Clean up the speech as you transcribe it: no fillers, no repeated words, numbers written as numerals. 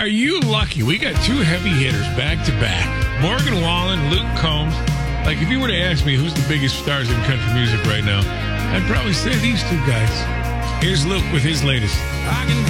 are you lucky? We got two heavy hitters back to back. Morgan Wallen, Luke Combs. Like, if you were to ask me who's the biggest stars in country music right now, I'd probably say these two guys. Here's Luke with his latest. I can